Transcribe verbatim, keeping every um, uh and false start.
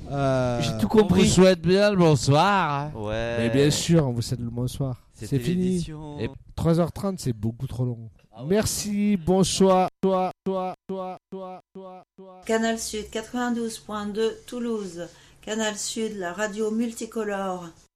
Euh, J'ai tout on compris. vous souhaite bien le bonsoir. Ouais. Mais bien sûr, on vous souhaite le bonsoir. C'était C'est fini. l'édition. Et trois heures trente, c'est beaucoup trop long. Ah ouais. Merci, bonsoir. Toi, toi, toi, toi, toi, toi. Canal Sud quatre-vingt-douze point deux Toulouse. Canal Sud, la radio multicolore.